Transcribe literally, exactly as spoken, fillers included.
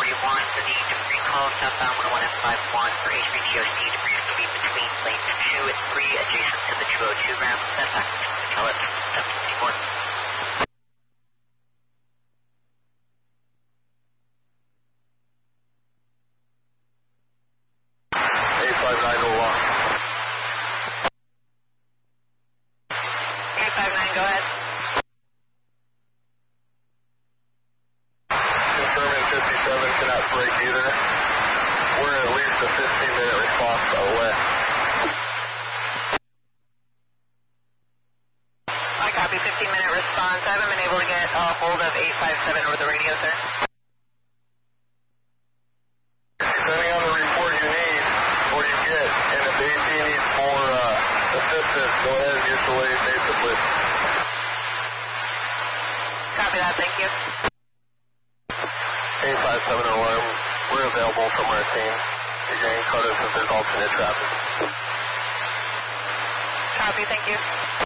forty-one for the debris call, southbound one oh one F five one for H B T O C. Debris is going to be between lanes two and three, adjacent to the two oh two ramp. Send back to Charlotte, seven fifty-four. eight five nine to one. eight five nine, go ahead. Confirming fifty-seven cannot break either. We're at least a fifteen minute response away. I copy, fifteen minute response. I haven't been able to get a hold of eight five seven over the radio, sir. Depending on the report you need, or you get, and if the A T needs more uh, assistance, go ahead and use the way basically. Copy that, thank you. eight five seven alarm, we're available from our team. You're getting cut if there's alternate traffic. Copy, thank you.